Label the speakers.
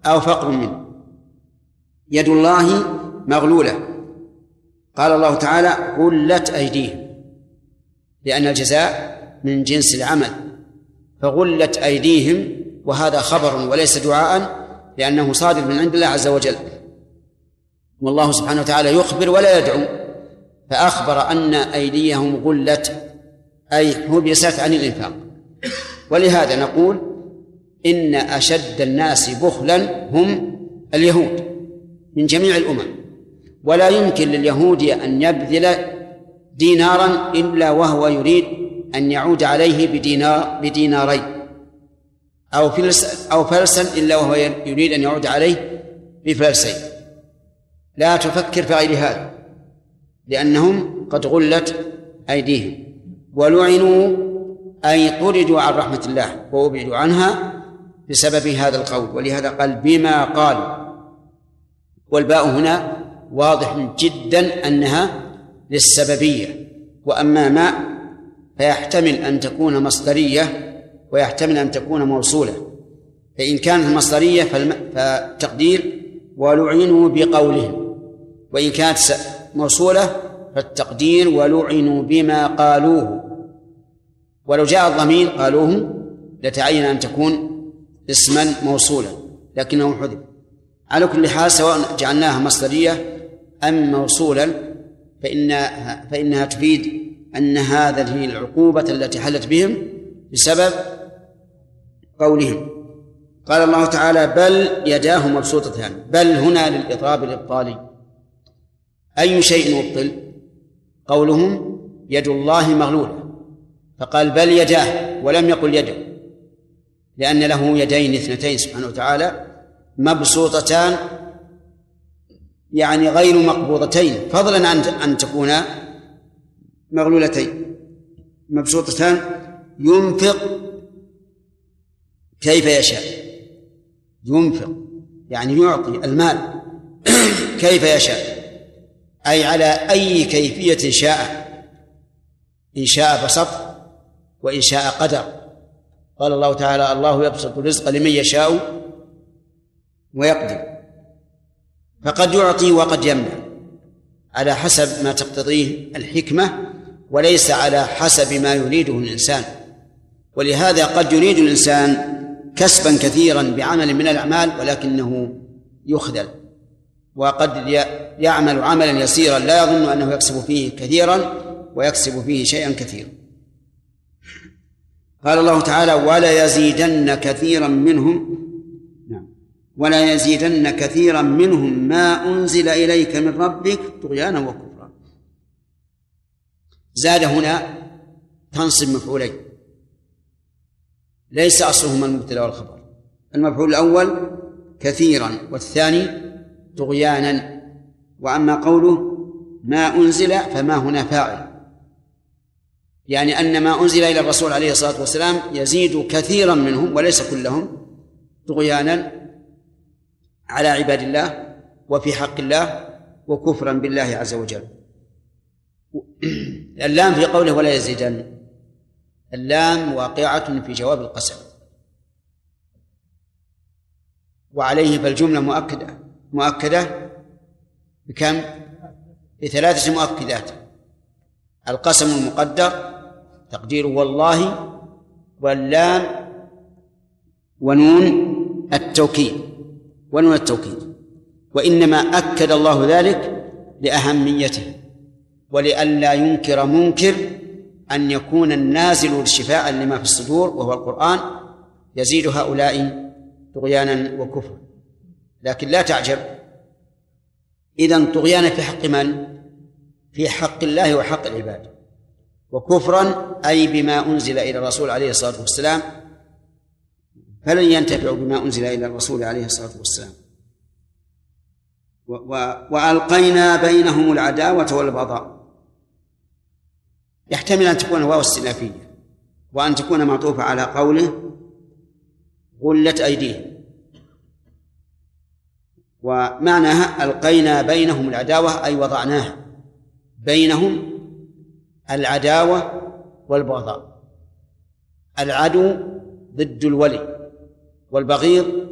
Speaker 1: أو فقر منه. يد الله مغلولة، قال الله تعالى غلت أيديهم، لأن الجزاء من جنس العمل، فغلت أيديهم، وهذا خبر وليس دعاء، لأنه صادر من عند الله عز وجل، والله سبحانه وتعالى يخبر ولا يدعو، فأخبر أن أيديهم غلت أي حبست عن الإنفاق. ولهذا نقول إن أشد الناس بخلا هم اليهود من جميع الأمم، ولا يمكن لليهود أن يبذل دينارا إلا وهو يريد أن يعود عليه بدينارين، أو فلسا إلا وهو يريد أن يعود عليه بفلسين. لا تفكر في غير هذا، لأنهم قد غلت أيديهم ولعنوا أي طردوا عن رحمة الله وأبعدوا عنها بسبب هذا القول. ولهذا قال بما قالوا، والباء هنا واضح جدا أنها للسببية. وأما ما فيحتمل أن تكون مصدرية ويحتمل أن تكون موصولة، فإن كانت مصدرية فالتقدير ولعنوا بقولهم، وإن كانت موصولة فالتقدير ولعنوا بما قالوه. ولو جاء الضمير قالوه لتعين أن تكون اسما موصولا، لكنه حذف. على كل حال سواء جعلناها مصدرية أم موصولا فإنها تفيد أن هذه هي العقوبة التي حلت بهم بسبب قولهم. قال الله تعالى بل يداه مبسوطتان، بل هنا للإضراب الإبطالي. أي شيء مبطل؟ قولهم يد الله مغلولة، فقال بل يداه ولم يقل يده، لأن له يدين اثنتين سبحانه وتعالى مبسوطتان، يعني غير مقبوضتين، فضلا عن أن تكون مغلولتين. مبسوطتان ينفق كيف يشاء، ينفق يعني يعطي المال كيف يشاء، أي على أي كيفية شاء، إن شاء بسط وإن شاء قدر. قال الله تعالى الله يبسط الرزق لمن يشاء ويقدر، فقد يعطي وقد يمنع على حسب ما تقتضيه الحكمة، وليس على حسب ما يريده الإنسان. ولهذا قد يريد الإنسان كسبا كثيرا بعمل من الأعمال ولكنه يخذل، وقد يعمل عملا يسيرا لا يظن أنه يكسب فيه كثيرا ويكسب فيه شيئا كثيرا. قال الله تعالى ولا يزيدن كثيرا منهم ما أنزل إليك من ربك طغيانا وكفرا. زاد هنا تنصب مفعولين، ليس أصلهما المبتدأ والخبر. المفعول الأول كثيرا والثاني طغيانا. وأما قوله ما أنزل فما هنا فاعل، يعني أن ما أنزل إلى الرسول عليه الصلاة والسلام يزيد كثيرا منهم وليس كلهم طغيانا على عباد الله وفي حق الله وكفرا بالله عز وجل. اللام في قوله ولا يزيدن، اللام واقعة في جواب القسم، وعليه فالجملة مؤكدة بكم؟ بثلاثة مؤكدات. القسم المقدر تقديره والله، واللام ونون التوكيد، وإنما أكد الله ذلك لأهميته ولئلا ينكر منكر أن يكون النازل شفاء لما في الصدور وهو القرآن يزيد هؤلاء طغيانا وكفرا. لكن لا تعجب، إذن طغيانا في حق من؟ في حق الله وحق العباد، وكفرا أي بما أنزل إلى الرسول عليه الصلاة والسلام، فلن ينتفعوا بما أنزل إلى الرسول عليه الصلاة والسلام. وألقينا بينهم العداوة والبغضاء، يحتمل أن تكون واو استئنافية وأن تكون معطوفة على قوله غلت أيديهم، ومعناها ألقينا بينهم العداوة أي وضعناها بينهم العداوة والبغضاء. العدو ضد الولي والبغيض